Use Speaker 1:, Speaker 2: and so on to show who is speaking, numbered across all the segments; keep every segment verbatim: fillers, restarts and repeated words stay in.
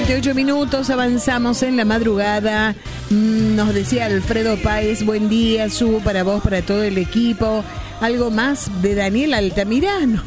Speaker 1: cuarenta y ocho minutos, avanzamos en la madrugada. Nos decía Alfredo Páez, buen día, Su, para vos, para todo el equipo. Algo más de Daniel Altamirano.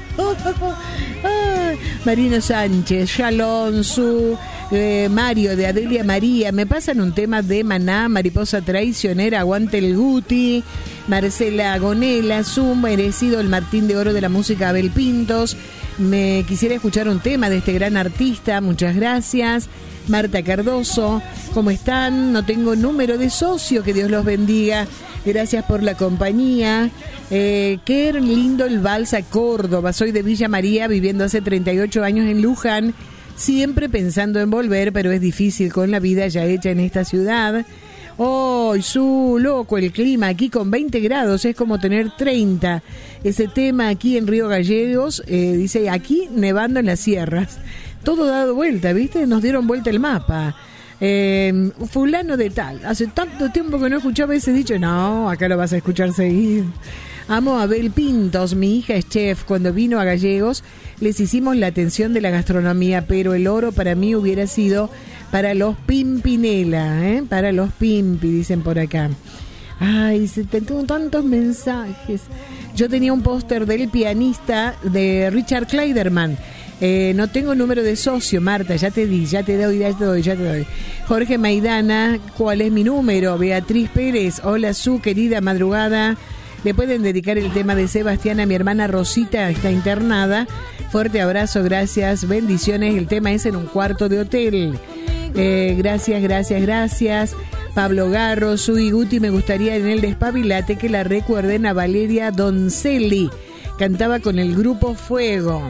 Speaker 1: Ay, Marino Sánchez, Shalom, Su, eh, Mario de Adelia María. Me pasan un tema de Maná, Mariposa Traicionera, aguante el Guti. Marcela Gonela, Su, merecido el Martín de Oro de la música Abel Pintos. Me quisiera escuchar un tema de este gran artista, muchas gracias. Marta Cardoso, ¿cómo están? No tengo número de socio, que Dios los bendiga. Gracias por la compañía. Eh, qué lindo el vals a Córdoba. Soy de Villa María, viviendo hace treinta y ocho años en Luján. Siempre pensando en volver, pero es difícil con la vida ya hecha en esta ciudad. ¡Oh, su loco el clima! Aquí con veinte grados es como tener treinta. Ese tema aquí en Río Gallegos, eh, dice, aquí nevando en las sierras. Todo dado vuelta, ¿viste? Nos dieron vuelta el mapa. Eh, fulano de tal. Hace tanto tiempo que no escuchaba ese dicho. No, acá lo vas a escuchar seguir. Amo a Abel Pintos, mi hija es chef. Cuando vino a Gallegos les hicimos la atención de la gastronomía, pero el oro para mí hubiera sido para los Pimpinela, ¿eh? Para los Pimpi, dicen por acá. Ay, se te tengo tantos mensajes. Yo tenía un póster del pianista de Richard Kleiderman. Eh, no tengo número de socio, Marta, ya te di, ya te doy, ya te doy, ya te doy. Jorge Maidana, ¿cuál es mi número? Beatriz Pérez, hola Su, querida madrugada. Le pueden dedicar el tema de Sebastián a mi hermana Rosita, está internada. Fuerte abrazo, gracias, bendiciones. El tema es en un cuarto de hotel. Eh, gracias, gracias, gracias. Pablo Garro, Su y Guti, me gustaría en el despabilate que la recuerden a Valeria Doncelli. Cantaba con el grupo Fuego.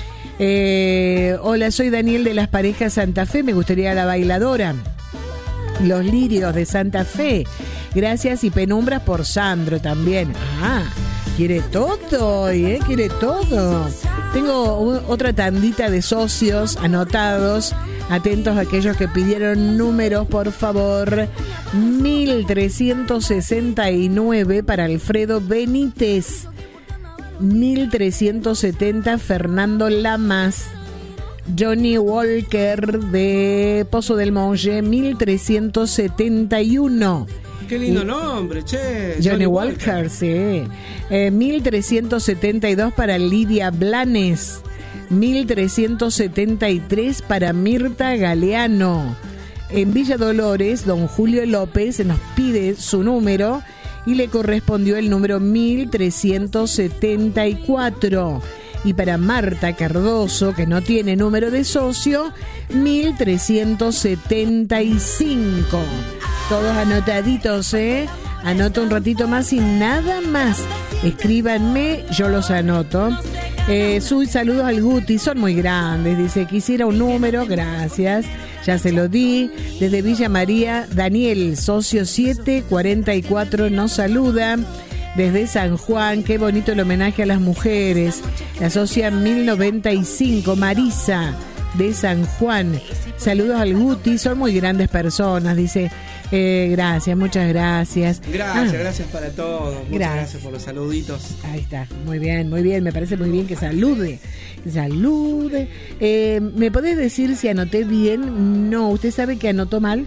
Speaker 1: Eh, hola, soy Daniel de las Parejas Santa Fe, me gustaría la bailadora. Los Lirios de Santa Fe. Gracias y penumbras por Sandro también. Ah, quiere todo, ¿eh? Quiere todo. Tengo un, otra tandita de socios anotados. Atentos a aquellos que pidieron números, por favor. mil trescientos sesenta y nueve para Alfredo Benítez. mil trescientos setenta Fernando Lamas. Johnny Walker de Pozo del Monge, mil trescientos setenta y uno.
Speaker 2: Qué lindo nombre, che.
Speaker 1: Johnny, Johnny Walker, Walker, sí. Eh, mil trescientos setenta y dos para Lidia Blanes. mil trescientos setenta y tres para Mirta Galeano. En Villa Dolores, don Julio López nos pide su número y le correspondió el número mil trescientos setenta y cuatro. Y para Marta Cardoso, que no tiene número de socio, mil trescientos setenta y cinco. Todos anotaditos, ¿eh? Anoto un ratito más y nada más. Escríbanme, yo los anoto. Eh, Suy, saludos al Guti, son muy grandes. Dice, quisiera un número, gracias. Ya se lo di. Desde Villa María, Daniel, socio siete cuarenta y cuatro, nos saluda. Desde San Juan, qué bonito el homenaje a las mujeres. La socia mil noventa y cinco, Marisa, de San Juan. Saludos al Guti, son muy grandes personas, dice. Eh, gracias, muchas gracias.
Speaker 2: Gracias, ah, gracias para todos. Muchas gracias. gracias por los saluditos.
Speaker 1: Ahí está, muy bien, muy bien. Me parece muy bien que salude. Que salude. Eh, ¿Me podés decir si anoté bien? No, usted sabe que anotó mal.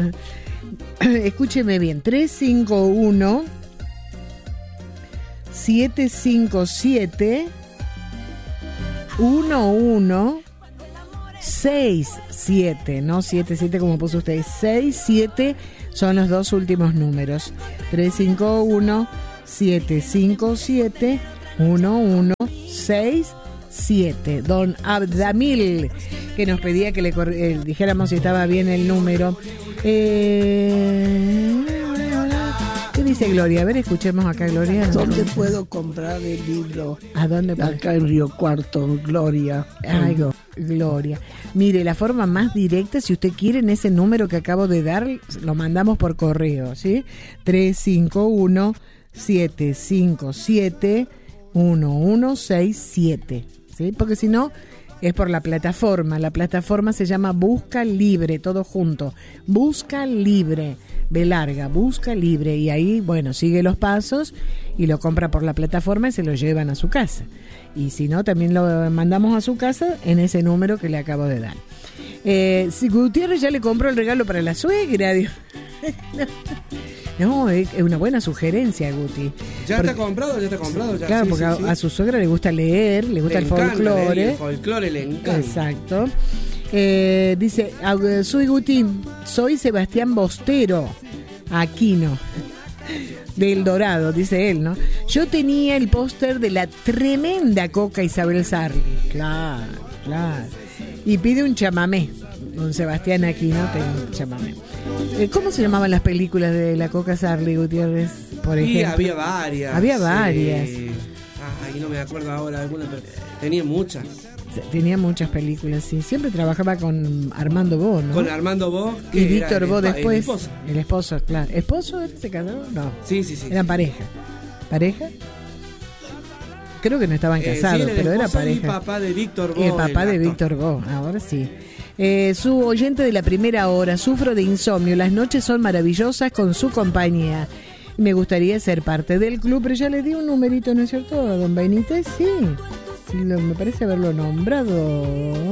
Speaker 1: Escúcheme bien. tres cinco uno siete cinco siete uno uno seis siete, no siete siete como puso usted, seis siete son los dos últimos números. tres cinco uno siete cinco siete uno uno seis siete. Don Abdamil, que nos pedía que le eh, dijéramos si estaba bien el número. Eh... ¿Qué dice Gloria? A ver, escuchemos acá, Gloria.
Speaker 3: ¿Dónde puedo comprar el libro?
Speaker 1: ¿A dónde?
Speaker 3: Acá en Río Cuarto, Gloria.
Speaker 1: Ay, Gloria. Mire, la forma más directa, si usted quiere, en ese número que acabo de dar, lo mandamos por correo, ¿sí? tres cinco uno siete cinco siete uno uno seis siete, ¿sí? Porque si no, es por la plataforma. La plataforma se llama Busca Libre, todo junto. Busca Libre. B larga, Busca Libre, y ahí, bueno, sigue los pasos y lo compra por la plataforma y se lo llevan a su casa. Y si no, también lo mandamos a su casa en ese número que le acabo de dar. Eh, si Gutiérrez ya le compró el regalo para la suegra. Dios. No, es una buena sugerencia, Guti.
Speaker 2: ¿Ya
Speaker 1: porque,
Speaker 2: está comprado? ¿Ya está comprado? Ya,
Speaker 1: claro,
Speaker 2: sí,
Speaker 1: porque
Speaker 2: sí,
Speaker 1: a,
Speaker 2: sí.
Speaker 1: a su suegra le gusta leer, le gusta le el encanta, folclore.
Speaker 2: El folclore le encanta.
Speaker 1: Exacto. Eh, dice, soy Guti, soy Sebastián Bostero, Aquino, del Dorado, dice él, ¿no? Yo tenía el póster de la tremenda Coca Isabel Sarli. Claro, claro. Y pide un chamamé. Don Sebastián Aquino tiene un chamamé. ¿Cómo se llamaban las películas de la Coca Sarli, Gutiérrez, por ejemplo?
Speaker 2: Sí, había varias.
Speaker 1: Había varias.
Speaker 2: Eh, ay, no me acuerdo ahora alguna, pero tenía muchas.
Speaker 1: Tenía muchas películas, sí. Siempre trabajaba con Armando Bo, ¿no?
Speaker 2: Con Armando Bo.
Speaker 1: Y Víctor Bo después. El
Speaker 2: esposo.
Speaker 1: El esposo, claro. ¿Esposo? ¿Se casó? No.
Speaker 2: Sí, sí, sí.
Speaker 1: Eran pareja. ¿Pareja? Creo que no estaban casados, eh, sí, pero era pareja.
Speaker 2: El papá de Víctor Bo.
Speaker 1: El papá de Víctor Bo, ahora sí. Eh, su oyente de la primera hora, sufro de insomnio, las noches son maravillosas con su compañía. Me gustaría ser parte del club, pero ya le di un numerito, ¿no es cierto? A don Benítez, sí. Sí, lo, me parece haberlo nombrado.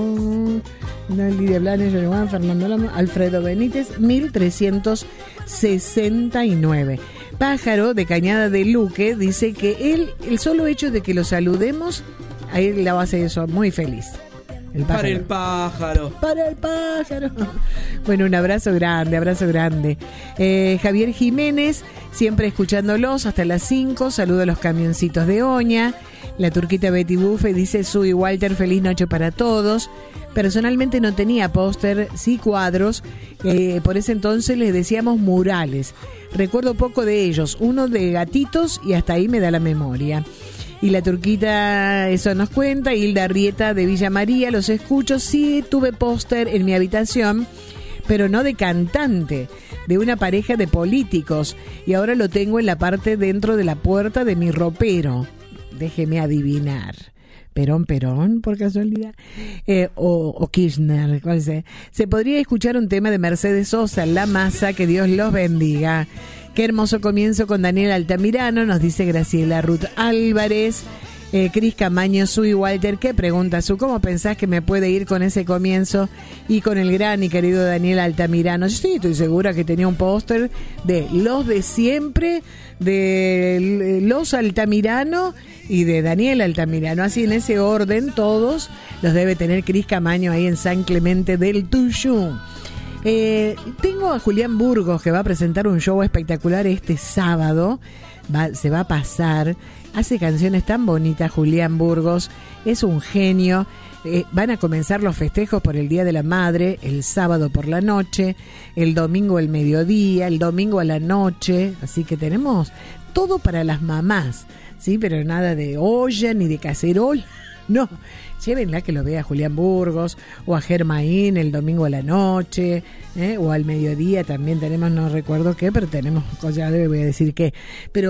Speaker 1: Lidia Blanes, Juan Fernando Lama, Alfredo Benítez, mil trescientos sesenta y nueve. Pájaro de Cañada de Luque dice que él, el solo hecho de que lo saludemos, a él la hace eso muy feliz. El
Speaker 2: para el pájaro.
Speaker 1: Para el pájaro. Bueno, un abrazo grande, abrazo grande. Eh, Javier Jiménez, siempre escuchándolos hasta las cinco. Saludo a los camioncitos de Oña. La turquita Betty Buffe dice, Sue Walter, feliz noche para todos. Personalmente no tenía póster, sí cuadros. Eh, por ese entonces les decíamos murales. Recuerdo poco de ellos. Uno de gatitos y hasta ahí me da la memoria. Y la turquita, eso nos cuenta. Hilda Arrieta de Villa María, los escucho. Sí, tuve póster en mi habitación, pero no de cantante, de una pareja de políticos. Y ahora lo tengo en la parte dentro de la puerta de mi ropero. Déjeme adivinar. Perón, Perón, por casualidad. Eh, o, o Kirchner, ¿cuál sé? Se podría escuchar un tema de Mercedes Sosa, La Masa, que Dios los bendiga. Qué hermoso comienzo con Daniel Altamirano, nos dice Graciela Ruth Álvarez. Eh, Cris Camaño, Sue Walter, ¿qué pregunta, Su? ¿Cómo pensás que me puede ir con ese comienzo y con el gran y querido Daniel Altamirano? Yo sí, estoy segura que tenía un póster de los de siempre, de los Altamirano y de Daniel Altamirano. Así en ese orden, todos los debe tener Cris Camaño ahí en San Clemente del Tuyú. Eh, tengo a Julián Burgos que va a presentar un show espectacular este sábado. Va, se va a pasar. Hace canciones tan bonitas Julián Burgos. Es un genio. Eh, van a comenzar los festejos por el Día de la Madre el sábado por la noche, el domingo al mediodía, el domingo a la noche. Así que tenemos todo para las mamás, ¿sí? Pero nada de olla ni de cacerol. No, llévenla que lo vea Julián Burgos o a Germaín el domingo a la noche, ¿eh? O al mediodía también tenemos, no recuerdo qué, pero tenemos, ya le voy a decir qué. Pero